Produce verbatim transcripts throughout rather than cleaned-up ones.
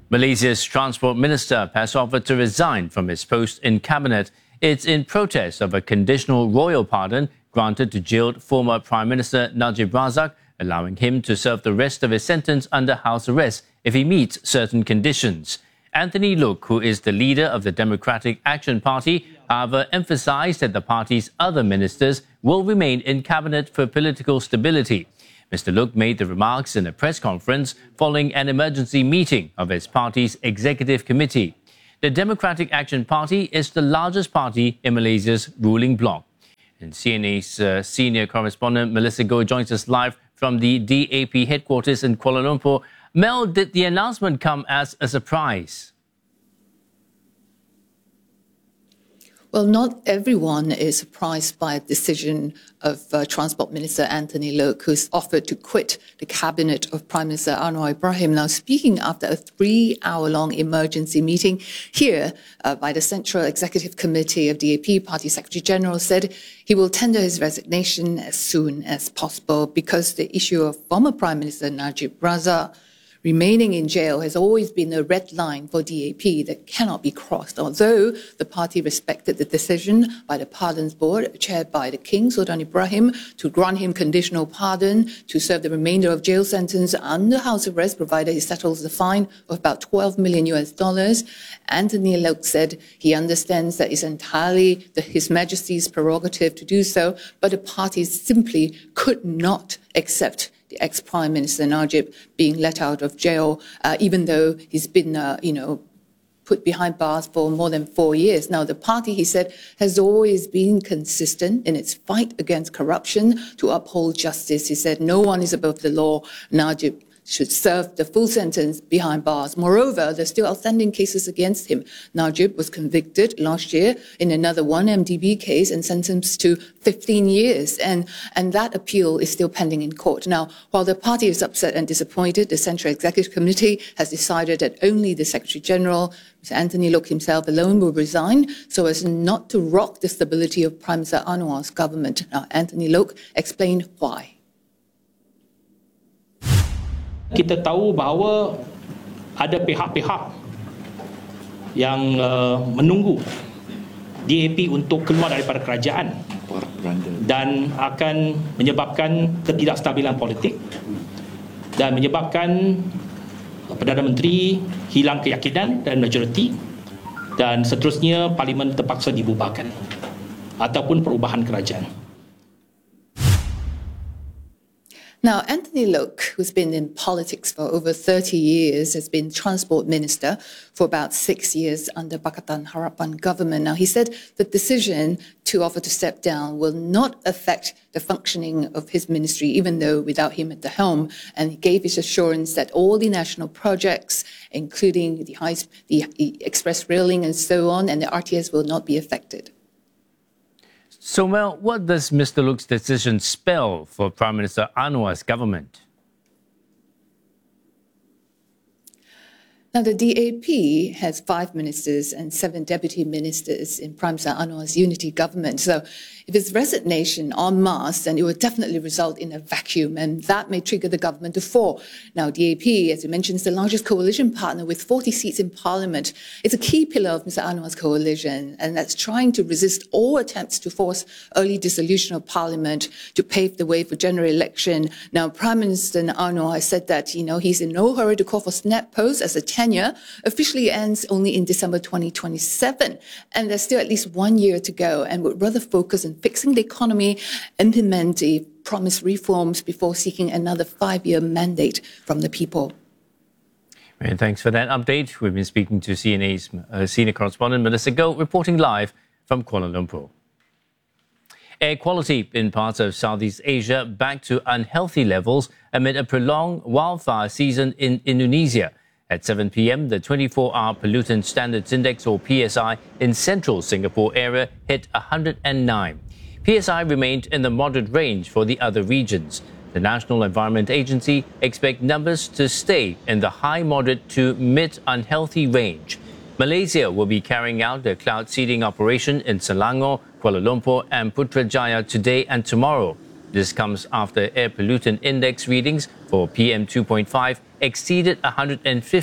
Malaysia's Transport Minister has offered to resign from his post in cabinet. It's in protest of a conditional royal pardon granted to jailed former Prime Minister Najib Razak, allowing him to serve the rest of his sentence under house arrest if he meets certain conditions. Anthony Loke, who is the leader of the Democratic Action Party, however, emphasised that the party's other ministers will remain in cabinet for political stability. Mister Loke made the remarks in a press conference following an emergency meeting of his party's executive committee. The Democratic Action Party is the largest party in Malaysia's ruling bloc. And C N A's uh, senior correspondent Melissa Goh joins us live from the D A P headquarters in Kuala Lumpur. Mel, did the announcement come as a surprise? Well, not everyone is surprised by the decision of uh, Transport Minister Anthony Loke, who's offered to quit the cabinet of Prime Minister Anwar Ibrahim. Now, speaking after a three-hour-long emergency meeting here uh, by the Central Executive Committee of D A P, Party Secretary General said he will tender his resignation as soon as possible because the issue of former Prime Minister Najib Razak remaining in jail has always been a red line for D A P that cannot be crossed. Although the party respected the decision by the Pardons Board, chaired by the King, Sultan Ibrahim, to grant him conditional pardon to serve the remainder of jail sentence under house arrest, provided he settles the fine of about twelve million US dollars. Anthony Loke said he understands that it's entirely the, His Majesty's prerogative to do so, but the party simply could not accept the ex-Prime Minister Najib being let out of jail, uh, even though he's been, uh, you know, put behind bars for more than four years. Now, the party, he said, has always been consistent in its fight against corruption to uphold justice. He said, no one is above the law. Najib should serve the full sentence behind bars. Moreover, there's still outstanding cases against him. Najib was convicted last year in another one M D B case and sentenced to fifteen years. And, and that appeal is still pending in court. Now, while the party is upset and disappointed, the Central Executive Committee has decided that only the Secretary General, Mister Anthony Loke himself alone, will resign so as not to rock the stability of Prime Minister Anwar's government. Now, Anthony Loke explained why. Kita tahu bahawa ada pihak-pihak yang uh, menunggu D A P untuk keluar daripada kerajaan dan akan menyebabkan ketidakstabilan politik dan menyebabkan Perdana Menteri hilang keyakinan dan majoriti dan seterusnya parlimen terpaksa dibubarkan ataupun perubahan kerajaan. Now, Anthony Loke, who's been in politics for over thirty years, has been Transport Minister for about six years under Pakatan Harapan government. Now, he said the decision to offer to step down will not affect the functioning of his ministry, even though without him at the helm. And he gave his assurance that all the national projects, including the, high, the express railing and so on, and the R T S will not be affected. So, Mel, what does Mister Loke's decision spell for Prime Minister Anwar's government? Now, the D A P has five ministers and seven deputy ministers in Prime Minister Anwar's unity government. So if it's resignation en masse, then it would definitely result in a vacuum, and that may trigger the government to fall. Now, D A P, as you mentioned, is the largest coalition partner with forty seats in parliament. It's a key pillar of Mister Anwar's coalition, and that's trying to resist all attempts to force early dissolution of parliament to pave the way for general election. Now, Prime Minister Anwar has said that, you know, he's in no hurry to call for snap post as a tenure officially ends only in December twenty twenty-seven. And there's still at least one year to go, and would rather focus on fixing the economy, implement the promised reforms before seeking another five-year mandate from the people. And thanks for that update. We've been speaking to C N A's uh, senior correspondent Melissa Goh, reporting live from Kuala Lumpur. Air quality in parts of Southeast Asia back to unhealthy levels amid a prolonged wildfire season in Indonesia. At seven p m, the twenty-four hour Pollutant Standards Index, or P S I, in central Singapore area hit one hundred nine. P S I remained in the moderate range for the other regions. The National Environment Agency expects numbers to stay in the high moderate to mid unhealthy range. Malaysia will be carrying out the cloud seeding operation in Selangor, Kuala Lumpur and Putrajaya today and tomorrow. This comes after air pollutant index readings for P M two point five exceeded one hundred fifty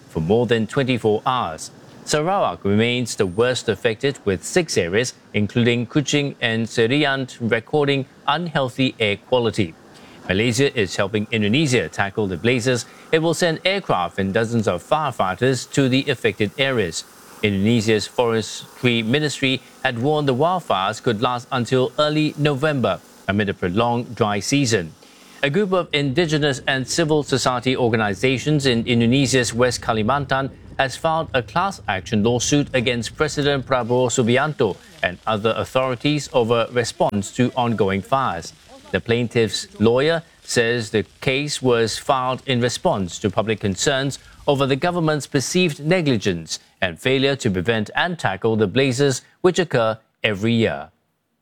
for more than twenty-four hours. Sarawak remains the worst affected, with six areas, including Kuching and Serian, recording unhealthy air quality. Malaysia is helping Indonesia tackle the blazes. It will send aircraft and dozens of firefighters to the affected areas. Indonesia's Forestry Ministry had warned the wildfires could last until early November amid a prolonged dry season. A group of indigenous and civil society organizations in Indonesia's West Kalimantan has filed a class action lawsuit against President Prabowo Subianto and other authorities over response to ongoing fires. The plaintiff's lawyer says the case was filed in response to public concerns over the government's perceived negligence and failure to prevent and tackle the blazes which occur every year.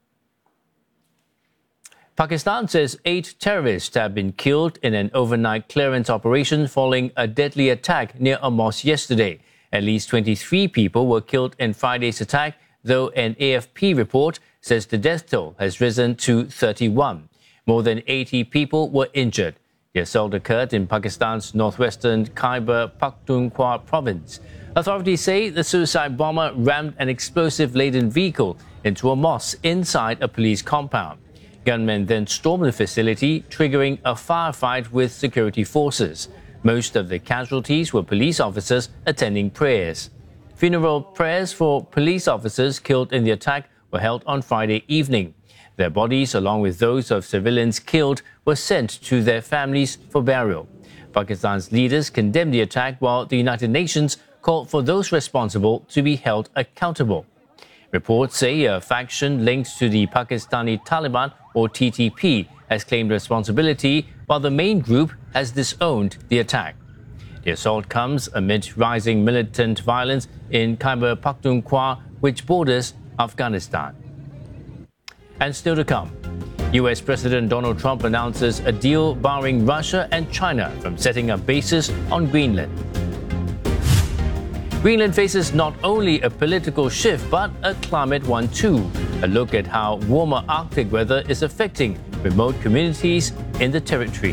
Pakistan says eight terrorists have been killed in an overnight clearance operation following a deadly attack near a mosque yesterday. At least twenty-three people were killed in Friday's attack, though an A F P report says the death toll has risen to thirty-one. More than eighty people were injured. The assault occurred in Pakistan's northwestern Khyber Pakhtunkhwa province. Authorities say the suicide bomber rammed an explosive-laden vehicle into a mosque inside a police compound. Gunmen then stormed the facility, triggering a firefight with security forces. Most of the casualties were police officers attending prayers. Funeral prayers for police officers killed in the attack were held on Friday evening. Their bodies, along with those of civilians killed, were sent to their families for burial. Pakistan's leaders condemned the attack, while the United Nations called for those responsible to be held accountable. Reports say a faction linked to the Pakistani Taliban, or T T P, has claimed responsibility, while the main group has disowned the attack. The assault comes amid rising militant violence in Khyber Pakhtunkhwa, which borders Afghanistan. And still to come, U S President Donald Trump announces a deal barring Russia and China from setting up bases on Greenland. Greenland faces not only a political shift, but a climate one too. A look at how warmer Arctic weather is affecting remote communities in the territory.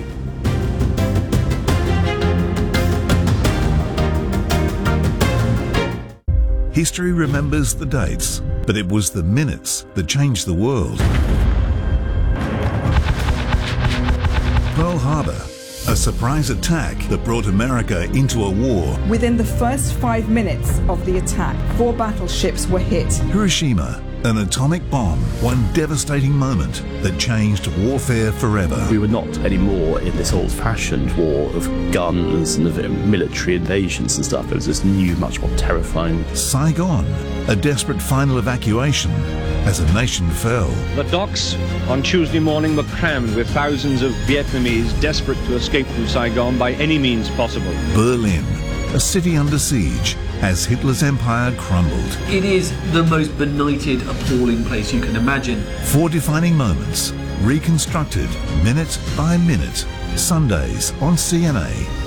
History remembers the dates, but it was the minutes that changed the world. Pearl Harbor, a surprise attack that brought America into a war. Within the first five minutes of the attack, four battleships were hit. Hiroshima, an atomic bomb, one devastating moment that changed warfare forever. We were not anymore in this old-fashioned war of guns and of military invasions and stuff. It was this new, much more terrifying. Saigon, a desperate final evacuation as a nation fell. The docks on Tuesday morning were crammed with thousands of Vietnamese desperate to escape from Saigon by any means possible. Berlin, a city under siege as Hitler's empire crumbled. It is the most benighted, appalling place you can imagine. Four defining moments, reconstructed minute by minute. Sundays on C N A.